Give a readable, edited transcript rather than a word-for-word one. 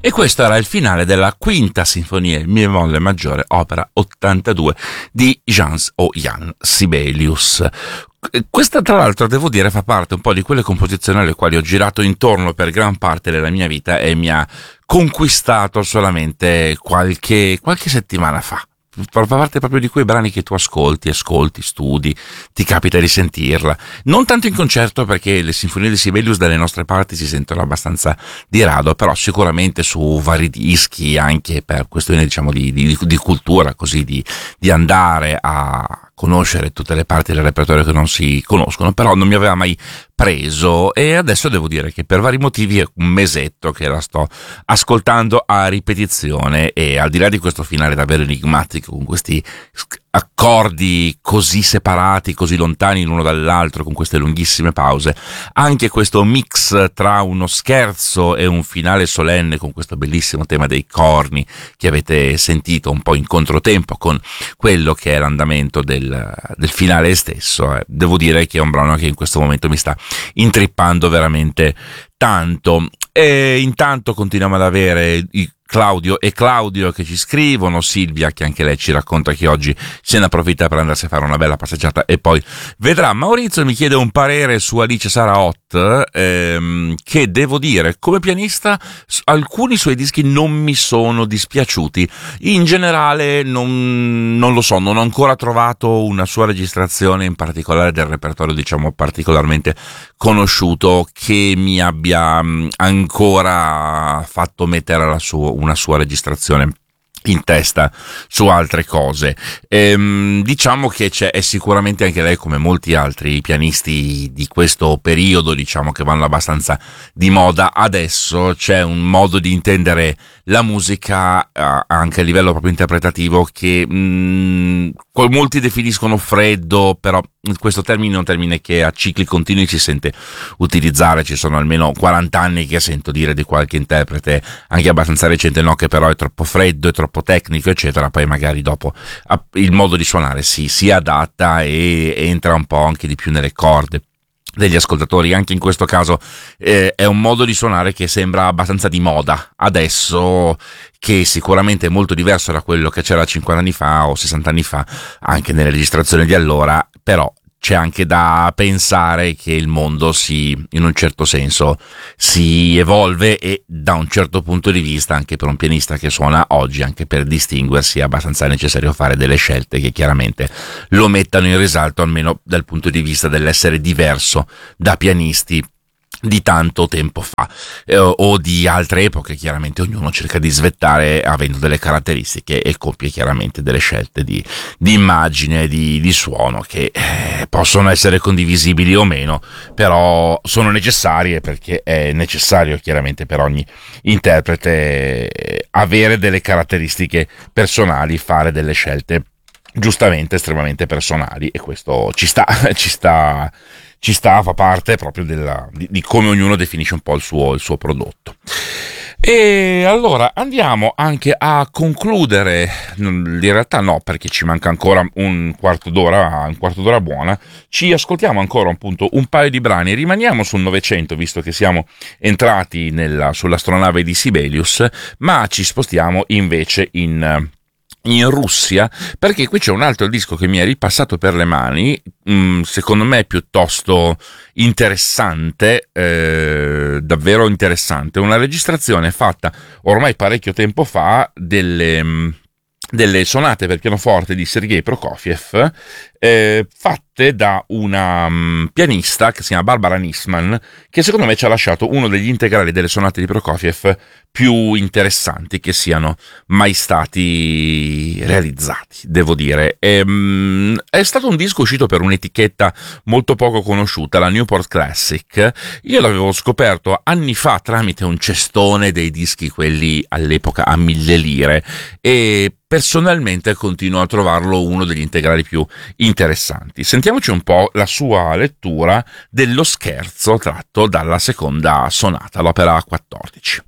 E questo era il finale della quinta sinfonia in mi bemolle maggiore, opera 82 di Jan Sibelius. Questa, tra l'altro, devo dire, fa parte un po' di quelle composizioni alle quali ho girato intorno per gran parte della mia vita e mi ha conquistato solamente qualche settimana fa. Fa parte proprio di quei brani che tu ascolti, studi, ti capita di sentirla. Non tanto in concerto, perché le sinfonie di Sibelius dalle nostre parti si sentono abbastanza di rado, però sicuramente su vari dischi, anche per questioni, diciamo, di cultura, così, di andare a conoscere tutte le parti del repertorio che non si conoscono, però non mi aveva mai preso, e adesso devo dire che per vari motivi è un mesetto che la sto ascoltando a ripetizione, e al di là di questo finale davvero enigmatico, con questi accordi così separati, così lontani l'uno dall'altro, con queste lunghissime pause, anche questo mix tra uno scherzo e un finale solenne, con questo bellissimo tema dei corni che avete sentito un po' in controtempo con quello che è l'andamento del finale stesso. Devo dire che è un brano che in questo momento mi sta intrippando veramente tanto. E intanto continuiamo ad avere Claudio e Claudio che ci scrivono, Silvia che anche lei ci racconta che oggi se ne approfitta per andarsi a fare una bella passeggiata e poi vedrà. Maurizio mi chiede un parere su Alice Saraot, che devo dire, come pianista alcuni suoi dischi non mi sono dispiaciuti, in generale non lo so, non ho ancora trovato una sua registrazione in particolare del repertorio, diciamo, particolarmente conosciuto che mi abbia ancora fatto mettere una sua registrazione in testa su altre cose. Diciamo che è sicuramente anche lei, come molti altri pianisti di questo periodo, diciamo, che vanno abbastanza di moda adesso. C'è un modo di intendere la musica anche a livello proprio interpretativo che molti definiscono freddo, però questo termine è un termine che a cicli continui si sente utilizzare. Ci sono almeno 40 anni che sento dire di qualche interprete, anche abbastanza recente, no, che però è troppo freddo, è troppo tecnico, eccetera. Poi magari dopo il modo di suonare si adatta e entra un po' anche di più nelle corde degli ascoltatori. Anche in questo caso è un modo di suonare che sembra abbastanza di moda adesso, che sicuramente è molto diverso da quello che c'era 50 anni fa o 60 anni fa, anche nelle registrazioni di allora. Però c'è anche da pensare che il mondo in un certo senso si evolve, e da un certo punto di vista anche per un pianista che suona oggi, anche per distinguersi, è abbastanza necessario fare delle scelte che chiaramente lo mettano in risalto, almeno dal punto di vista dell'essere diverso da pianisti di tanto tempo fa o di altre epoche. Chiaramente ognuno cerca di svettare avendo delle caratteristiche e compie chiaramente delle scelte di immagine, di suono, che possono essere condivisibili o meno, però sono necessarie, perché è necessario chiaramente per ogni interprete avere delle caratteristiche personali, fare delle scelte giustamente estremamente personali, e questo ci sta, fa parte proprio di come ognuno definisce un po' il suo prodotto. E allora andiamo anche a concludere, in realtà no, perché ci manca ancora un quarto d'ora buona. Ci ascoltiamo ancora appunto un paio di brani, rimaniamo sul Novecento visto che siamo entrati sull'astronave di Sibelius, ma ci spostiamo invece in Russia, perché qui c'è un altro disco che mi è ripassato per le mani, secondo me piuttosto interessante, davvero interessante, una registrazione fatta ormai parecchio tempo fa delle sonate per pianoforte di Sergei Prokofiev, fatte da una pianista che si chiama Barbara Nisman, che secondo me ci ha lasciato uno degli integrali delle sonate di Prokofiev più interessanti che siano mai stati realizzati, devo dire. È stato un disco uscito per un'etichetta molto poco conosciuta, la Newport Classic. Io l'avevo scoperto anni fa tramite un cestone dei dischi, quelli all'epoca a 1.000 lire, e personalmente continuo a trovarlo uno degli integrali più interessanti. Sentiamoci un po' la sua lettura dello scherzo tratto dalla seconda sonata, l'opera 14.